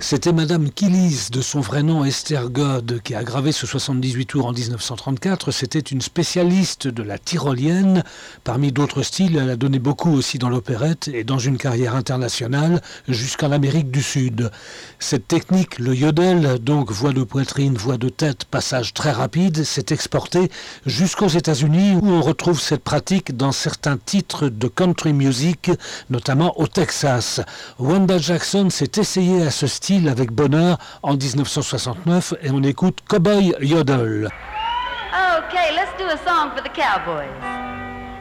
C'était Madame Killis, de son vrai nom Esther God, qui a gravé ce 78 tours en 1934. C'était une spécialiste de la tyrolienne. Parmi d'autres styles, elle a donné beaucoup aussi dans l'opérette et dans une carrière internationale jusqu'en Amérique du Sud. Cette technique, le yodel, donc voix de poitrine, voix de tête, passage très rapide, s'est exportée jusqu'aux États-Unis où on retrouve cette pratique dans certains titres de country music, notamment au Texas. Wanda Jackson s'est essayée à ce style avec bonheur en 1969 et on écoute Cowboy Yodel. Okay, let's do a song for the cowboys.